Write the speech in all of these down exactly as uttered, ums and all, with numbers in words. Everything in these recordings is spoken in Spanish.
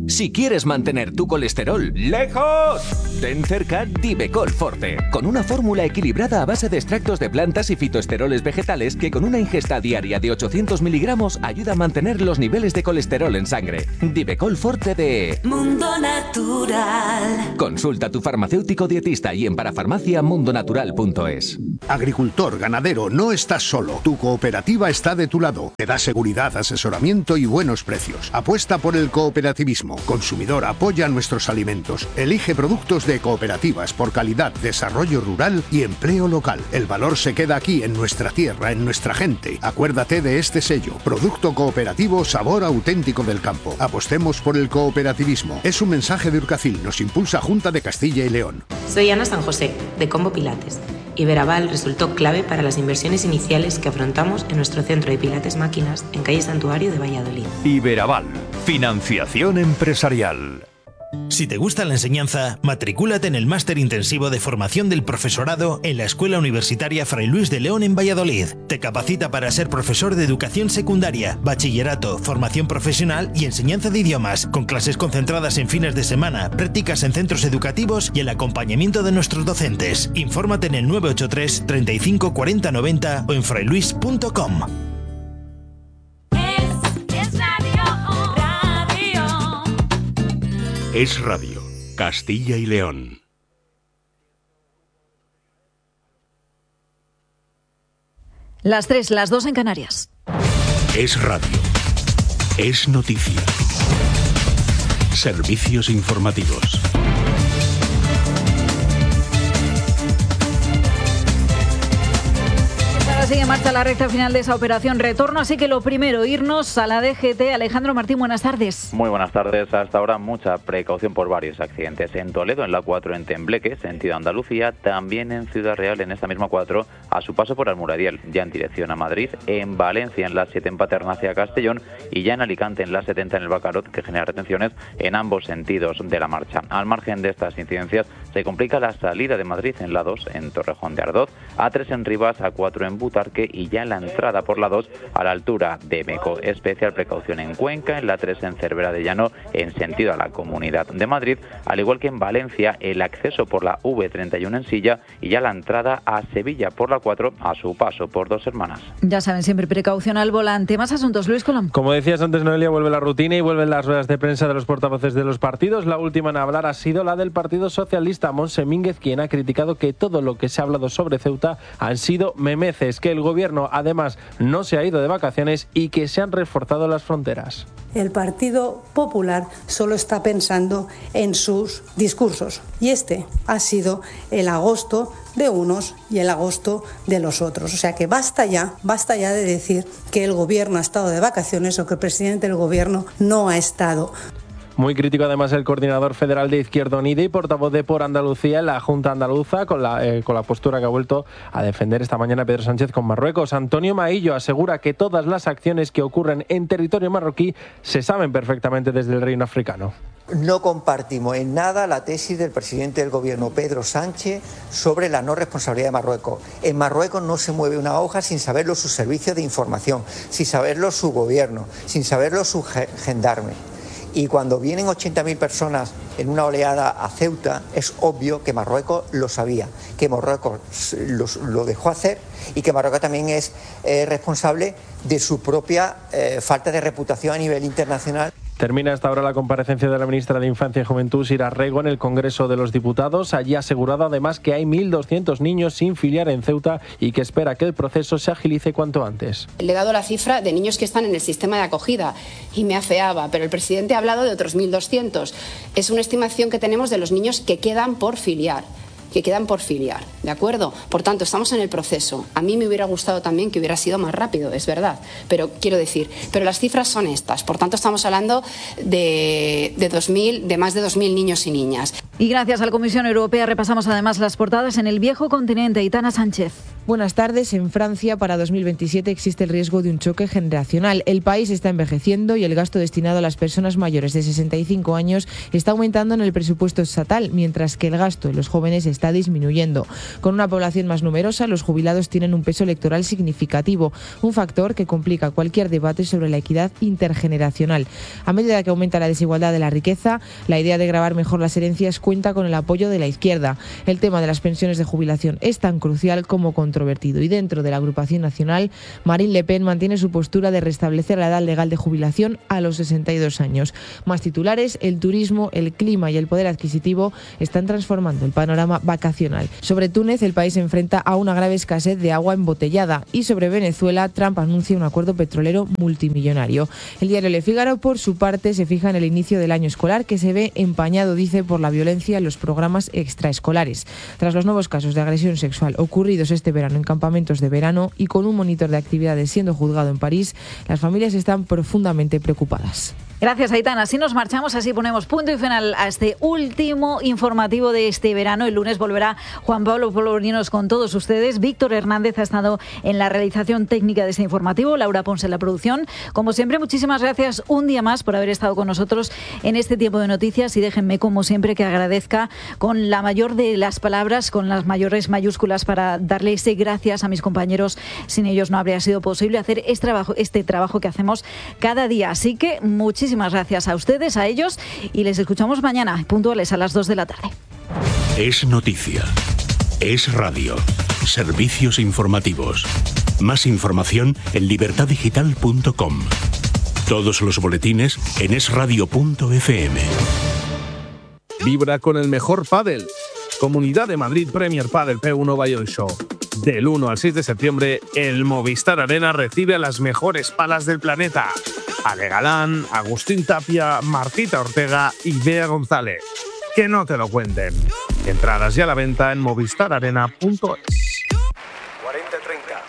Si quieres mantener tu colesterol lejos, ten cerca Divecol Forte, con una fórmula equilibrada a base de extractos de plantas y fitoesteroles vegetales que con una ingesta diaria de ochocientos miligramos ayuda a mantener los niveles de colesterol en sangre. Divecol Forte de Mundo Natural. Consulta a tu farmacéutico dietista y en parafarmacia mundonatural punto es. Agricultor, ganadero, no estás solo. Tu cooperativa está de tu lado. Te da seguridad, asesoramiento y buenos precios. Apuesta por el cooperativismo. Consumidor, apoya nuestros alimentos. Elige productos de cooperativas por calidad, desarrollo rural y empleo local. El valor se queda aquí, en nuestra tierra, en nuestra gente. Acuérdate de este sello. Producto cooperativo, sabor auténtico del campo. Apostemos por el cooperativismo. Es un mensaje de Urcacil. Nos impulsa Junta de Castilla y León. Soy Ana San José, de Combo Pilates. Iberaval resultó clave para las inversiones iniciales que afrontamos en nuestro centro de Pilates Máquinas en calle Santuario de Valladolid. Iberaval, financiación empresarial. Si te gusta la enseñanza, matricúlate en el máster intensivo de formación del profesorado en la Escuela Universitaria Fray Luis de León en Valladolid. Te capacita para ser profesor de educación secundaria, bachillerato, formación profesional y enseñanza de idiomas, con clases concentradas en fines de semana, prácticas en centros educativos y el acompañamiento de nuestros docentes. Infórmate en el nueve ocho tres, treinta y cinco, cuarenta, noventa o en frailuis punto com. Es Radio, Castilla y León. Las tres, las dos en Canarias. Es Radio. Es noticia. Servicios informativos. Sigue en marcha la recta final de esa operación retorno, así que lo primero, irnos a la D G T. Alejandro Martín, buenas tardes. Muy buenas tardes. Hasta ahora mucha precaución por varios accidentes. En Toledo, en la cuatro en Tembleque, sentido Andalucía, también en Ciudad Real, en esta misma cuatro, a su paso por Almuradiel, ya en dirección a Madrid, en Valencia, en la siete en Paterna hacia Castellón y ya en Alicante, en la setenta en el Bacarot, que genera retenciones en ambos sentidos de la marcha. Al margen de estas incidencias, se complica la salida de Madrid en la dos, en Torrejón de Ardoz, A tres en Rivas, A cuatro en Butarque y ya en la entrada por la dos a la altura de Meco. Especial precaución en Cuenca, en la tres en Cervera de Llano, en sentido a la Comunidad de Madrid, al igual que en Valencia, el acceso por la V treinta y uno en Silla y ya la entrada a Sevilla por la cuatro a su paso por Dos Hermanas. Ya saben, siempre precaución al volante. Más asuntos, Luis Colom. Como decías antes, Noelia, vuelve la rutina y vuelven las ruedas de prensa de los portavoces de los partidos. La última en hablar ha sido la del Partido Socialista, Montse Mínguez, quien ha criticado que todo lo que se ha hablado sobre Ceuta han sido memeces, que el gobierno además no se ha ido de vacaciones y que se han reforzado las fronteras. El Partido Popular solo está pensando en sus discursos y este ha sido el agosto de unos y el agosto de los otros. O sea que basta ya, basta ya de decir que el gobierno ha estado de vacaciones o que el presidente del gobierno no ha estado. Muy crítico además el coordinador federal de Izquierda Unida y portavoz de Por Andalucía en la Junta Andaluza con la, eh, con la postura que ha vuelto a defender esta mañana Pedro Sánchez con Marruecos. Antonio Maillo asegura que todas las acciones que ocurren en territorio marroquí se saben perfectamente desde el reino africano. No compartimos en nada la tesis del presidente del gobierno, Pedro Sánchez, sobre la no responsabilidad de Marruecos. En Marruecos no se mueve una hoja sin saberlo sus servicios de información, sin saberlo su gobierno, sin saberlo su gendarme. Y cuando vienen ochenta mil personas en una oleada a Ceuta, es obvio que Marruecos lo sabía, que Marruecos lo, lo dejó hacer y que Marruecos también es eh, responsable de su propia eh, falta de reputación a nivel internacional. Termina hasta ahora la comparecencia de la ministra de Infancia y Juventud, Sira Rego, en el Congreso de los Diputados. Allí ha asegurado además que hay mil doscientos niños sin filiar en Ceuta y que espera que el proceso se agilice cuanto antes. Le he dado la cifra de niños que están en el sistema de acogida y me afeaba, pero el presidente ha hablado de otros mil doscientos. Es una estimación que tenemos de los niños que quedan por filiar. que quedan por filiar, ¿de acuerdo? Por tanto, estamos en el proceso. A mí me hubiera gustado también que hubiera sido más rápido, es verdad, pero quiero decir, pero las cifras son estas, por tanto estamos hablando de, de, dos mil, de más de dos mil niños y niñas. Y gracias a la Comisión Europea repasamos además las portadas en el viejo continente. Itana Sánchez. Buenas tardes. En Francia, para dos mil veintisiete existe el riesgo de un choque generacional. El país está envejeciendo y el gasto destinado a las personas mayores de sesenta y cinco años está aumentando en el presupuesto estatal, mientras que el gasto en los jóvenes está disminuyendo. Con una población más numerosa, los jubilados tienen un peso electoral significativo, un factor que complica cualquier debate sobre la equidad intergeneracional. A medida que aumenta la desigualdad de la riqueza, la idea de gravar mejor las herencias cuenta con el apoyo de la izquierda. El tema de las pensiones de jubilación es tan crucial como controvertido, y dentro de la agrupación nacional, Marine Le Pen mantiene su postura de restablecer la edad legal de jubilación a los sesenta y dos años. Más titulares: el turismo, el clima y el poder adquisitivo están transformando el panorama vacacional. Sobre Túnez, el país se enfrenta a una grave escasez de agua embotellada, y sobre Venezuela, Trump anuncia un acuerdo petrolero multimillonario. El diario Le Figaro, por su parte, se fija en el inicio del año escolar, que se ve empañado, dice, por la violencia en los programas extraescolares. Tras los nuevos casos de agresión sexual ocurridos este verano en campamentos de verano y con un monitor de actividades siendo juzgado en París, las familias están profundamente preocupadas. Gracias, Aitana. Así nos marchamos, así ponemos punto y final a este último informativo de este verano. El lunes volverá Juan Pablo Polvorinos con todos ustedes. Víctor Hernández ha estado en la realización técnica de este informativo, Laura Pons en la producción. Como siempre, muchísimas gracias un día más por haber estado con nosotros en este tiempo de noticias, y déjenme, como siempre, que agradezca con la mayor de las palabras, con las mayores mayúsculas, para darle ese gracias a mis compañeros. Sin ellos no habría sido posible hacer este trabajo, este trabajo que hacemos cada día. Así que muchísimas Muchísimas gracias a ustedes, a ellos, y les escuchamos mañana, puntuales a las dos de la tarde. Es noticia. Es radio. Servicios informativos. Más información en libertad digital punto com. Todos los boletines en es radio punto efe eme. Vibra con el mejor pádel. Comunidad de Madrid Premier Padel P uno Valladolid Show. Del uno al seis de septiembre, el Movistar Arena recibe a las mejores palas del planeta. Ale Galán, Agustín Tapia, Martita Ortega y Bea González. Que no te lo cuenten. Entradas ya a la venta en movistar arena punto es. cuarenta treinta.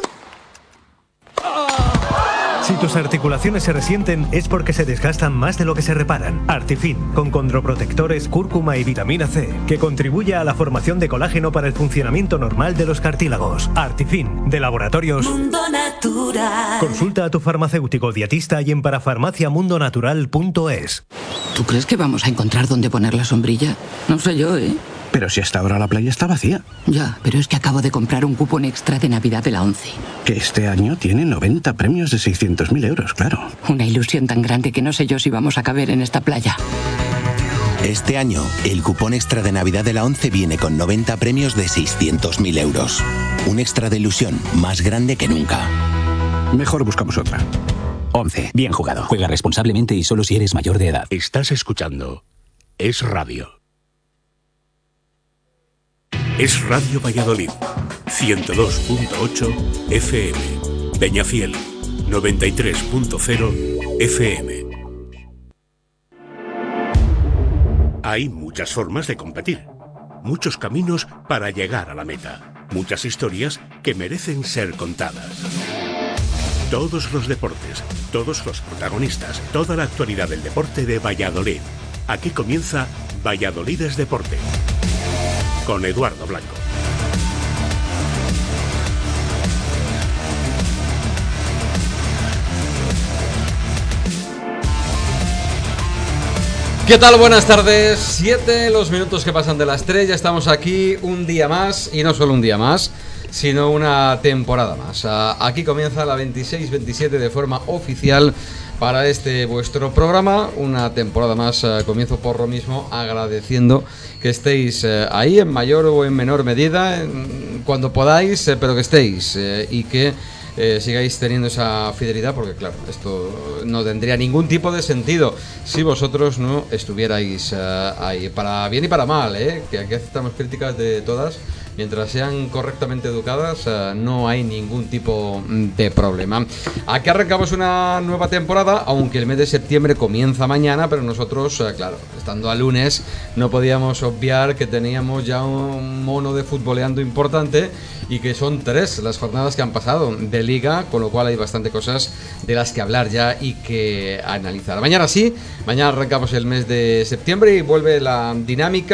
Si tus articulaciones se resienten es porque se desgastan más de lo que se reparan. Artifin, con condroprotectores, cúrcuma y vitamina C, que contribuye a la formación de colágeno para el funcionamiento normal de los cartílagos. Artifin, de Laboratorios Mundo Natural. Consulta a tu farmacéutico dietista y en parafarmacia mundo natural punto es. ¿Tú crees que vamos a encontrar dónde poner la sombrilla? No sé yo, ¿eh? Pero si hasta ahora la playa está vacía. Ya, pero es que acabo de comprar un cupón extra de Navidad de la ONCE. Que este año tiene noventa premios de seiscientos mil euros, claro. Una ilusión tan grande que no sé yo si vamos a caber en esta playa. Este año, el cupón extra de Navidad de la ONCE viene con noventa premios de seiscientos mil euros. Un extra de ilusión más grande que nunca. Mejor buscamos otra. ONCE. Bien jugado. Juega responsablemente y solo si eres mayor de edad. Estás escuchando Es Radio. Es Radio Valladolid, ciento dos punto ocho efe eme. Peñafiel, noventa y tres punto cero efe eme. Hay muchas formas de competir, muchos caminos para llegar a la meta, muchas historias que merecen ser contadas. Todos los deportes, todos los protagonistas, toda la actualidad del deporte de Valladolid. Aquí comienza Valladolid es Deporte, con Eduardo Blanco. ¿Qué tal? Buenas tardes. Siete los minutos que pasan de las tres. Ya estamos aquí un día más, y no solo un día más, sino una temporada más. Aquí comienza la veintiséis veintisiete de forma oficial para este vuestro programa. Una temporada más. Comienzo por lo mismo agradeciendo que estéis eh, ahí en mayor o en menor medida, en, cuando podáis, eh, pero que estéis eh, y que eh, sigáis teniendo esa fidelidad, porque claro, esto no tendría ningún tipo de sentido si vosotros no estuvierais eh, ahí, para bien y para mal, eh, que aquí aceptamos críticas de todas. Mientras sean correctamente educadas, uh, no hay ningún tipo de problema. Aquí arrancamos una nueva temporada, aunque el mes de septiembre comienza mañana, pero nosotros, uh, claro, estando a lunes, no podíamos obviar que teníamos ya un mono de futboleando importante, y que son tres las jornadas que han pasado de Liga, con lo cual hay bastante cosas de las que hablar ya y que analizar. Mañana sí, mañana arrancamos el mes de septiembre y vuelve la dinámica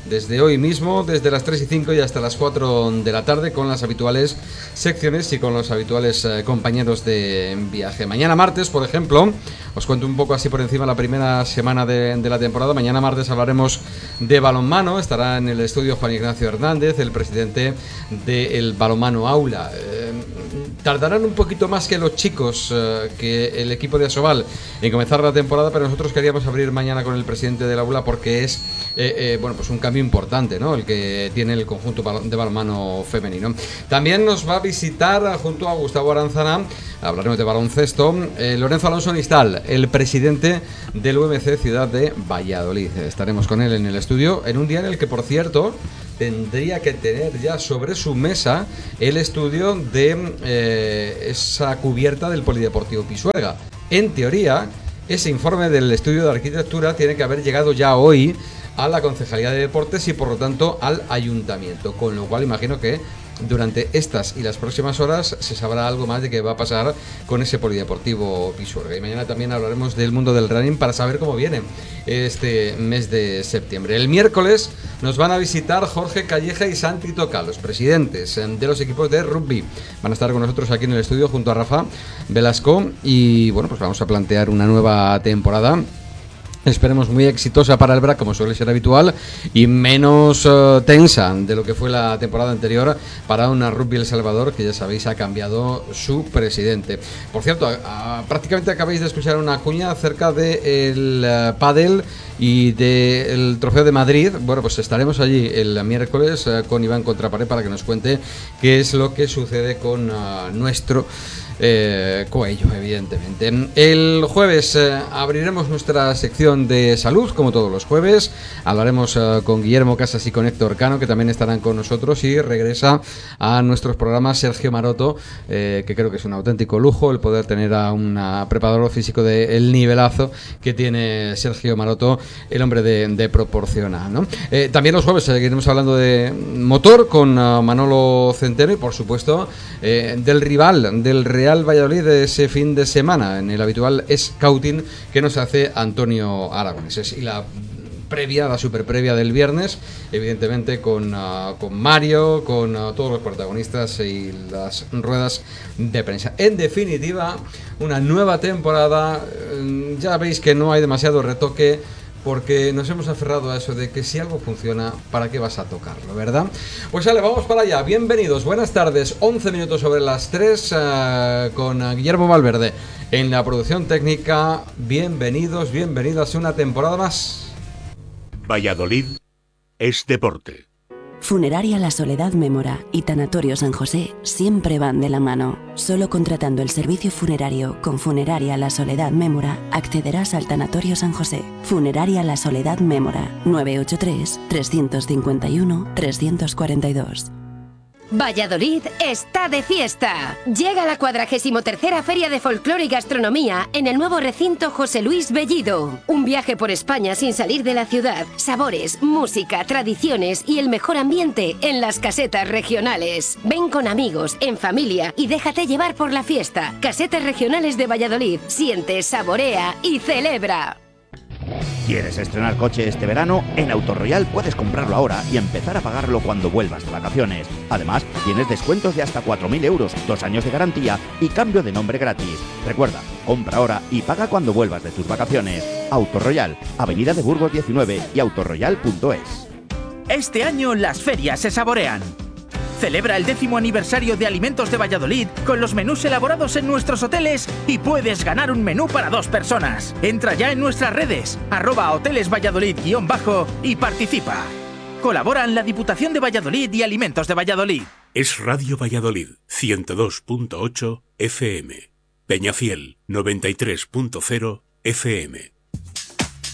desde hoy mismo, desde las tres y cinco y hasta las cuatro de la tarde, con las habituales secciones y con los habituales eh, compañeros de viaje. Mañana martes, por ejemplo, os cuento un poco así por encima la primera semana de, de la temporada. Mañana martes hablaremos de balonmano. Estará en el estudio Juan Ignacio Hernández, el presidente del Balonmano Aula. Eh, tardarán un poquito más que los chicos, eh, que el equipo de Asobal, en comenzar la temporada, pero nosotros queríamos abrir mañana con el presidente del Aula porque es eh, eh, bueno, pues un cambio importante, ¿no?, el que tiene el conjunto de balonmano femenino. También nos va a visitar junto a Gustavo Aranzana, hablaremos de baloncesto, eh, Lorenzo Alonso Nistal, el presidente del U M C Ciudad de Valladolid. Estaremos con él en el estudio en un día en el que, por cierto, tendría que tener ya sobre su mesa el estudio de eh, esa cubierta del Polideportivo Pisuerga. En teoría, ese informe del estudio de arquitectura tiene que haber llegado ya hoy a la Concejalía de Deportes y por lo tanto al Ayuntamiento, con lo cual imagino que durante estas y las próximas horas se sabrá algo más de qué va a pasar con ese Polideportivo Pisuerga. Y mañana también hablaremos del mundo del running para saber cómo viene este mes de septiembre. El miércoles nos van a visitar Jorge Calleja y Santi Toca, los presidentes de los equipos de rugby. Van a estar con nosotros aquí en el estudio junto a Rafa Velasco y bueno, pues vamos a plantear una nueva temporada. Esperemos muy exitosa para el B R A C, como suele ser habitual, y menos uh, tensa de lo que fue la temporada anterior para una Rugby El Salvador, que ya sabéis ha cambiado su presidente. Por cierto, a, a, prácticamente acabáis de escuchar una cuña acerca del uh, pádel y del Trofeo de Madrid. Bueno, pues estaremos allí el miércoles uh, con Iván Contrapared para que nos cuente qué es lo que sucede con uh, nuestro Eh, Coello, evidentemente. El jueves eh, abriremos nuestra sección de salud, como todos los jueves. Hablaremos eh, con Guillermo Casas y con Héctor Cano, que también estarán con nosotros, y regresa a nuestros programas Sergio Maroto, eh, que creo que es un auténtico lujo el poder tener a un preparador físico del nivelazo que tiene Sergio Maroto, el hombre de, de Proporciona, ¿no? Eh, también los jueves seguiremos hablando de motor con uh, Manolo Centeno y por supuesto eh, del rival, del Real Real Valladolid de ese fin de semana, en el habitual scouting que nos hace Antonio Aragones. Y la previa, la super previa del viernes, evidentemente con, uh, con Mario, con uh, todos los protagonistas y las ruedas de prensa. En definitiva, una nueva temporada. Uh, ya veis que no hay demasiado retoque, porque nos hemos aferrado a eso de que si algo funciona, ¿para qué vas a tocarlo, verdad? Pues vale, vamos para allá. Bienvenidos, buenas tardes. once minutos sobre las tres, uh, con uh, Guillermo Valverde en la producción técnica. Bienvenidos, bienvenidas a una temporada más. Valladolid es deporte. Funeraria La Soledad Mémora y Tanatorio San José siempre van de la mano. Solo contratando el servicio funerario con Funeraria La Soledad Mémora accederás al Tanatorio San José. Funeraria La Soledad Mémora, nueve ocho tres, tres cinco uno, tres cuatro dos. Valladolid está de fiesta. Llega la cuadragésimo tercera Feria de Folclore y Gastronomía en el nuevo recinto José Luis Bellido. Un viaje por España sin salir de la ciudad. Sabores, música, tradiciones y el mejor ambiente en las casetas regionales. Ven con amigos, en familia y déjate llevar por la fiesta. Casetas regionales de Valladolid. Siente, saborea y celebra. ¿Quieres estrenar coche este verano? En Autoroyal puedes comprarlo ahora y empezar a pagarlo cuando vuelvas de vacaciones. Además, tienes descuentos de hasta cuatro mil euros, dos años de garantía y cambio de nombre gratis. Recuerda, compra ahora y paga cuando vuelvas de tus vacaciones. Autoroyal, Avenida de Burgos diecinueve y autoroyal punto es. Este año las ferias se saborean. Celebra el décimo aniversario de Alimentos de Valladolid con los menús elaborados en nuestros hoteles y puedes ganar un menú para dos personas. Entra ya en nuestras redes, arroba hoteles Valladolid guión bajo y participa. Colaboran la Diputación de Valladolid y Alimentos de Valladolid. Es Radio Valladolid, ciento dos punto ocho F M. Peñafiel, noventa y tres punto cero F M.